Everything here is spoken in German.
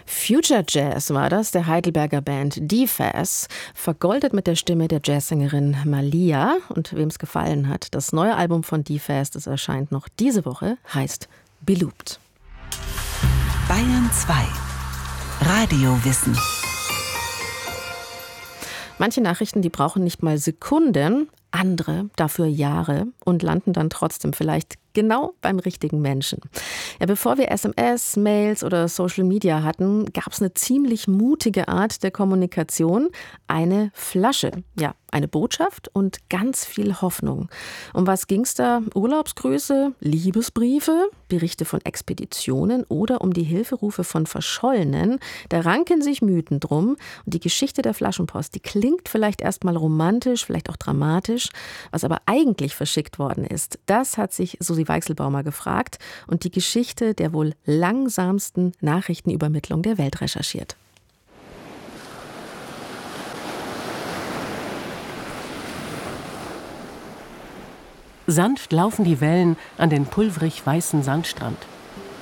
Future Jazz war das, der Heidelberger Band DFAS, vergoldet mit der Stimme der Jazzsängerin Malia. Und wem es gefallen hat, das neue Album von DFAS, das erscheint noch diese Woche, heißt Beloopt. Bayern 2 Radiowissen. Manche Nachrichten, die brauchen nicht mal Sekunden, andere dafür Jahre und landen dann trotzdem vielleicht genau beim richtigen Menschen. Ja, bevor wir SMS, Mails oder Social Media hatten, gab es eine ziemlich mutige Art der Kommunikation. Eine Flasche, ja, eine Botschaft und ganz viel Hoffnung. Um was ging's da? Urlaubsgrüße, Liebesbriefe, Berichte von Expeditionen oder um die Hilferufe von Verschollenen? Da ranken sich Mythen drum. Und die Geschichte der Flaschenpost, die klingt vielleicht erstmal romantisch, vielleicht auch dramatisch. Was aber eigentlich verschickt worden ist, das hat sich Susi Weichselbaumer gefragt und die Geschichte der wohl langsamsten Nachrichtenübermittlung der Welt recherchiert. Sanft laufen die Wellen an den pulverig weißen Sandstrand.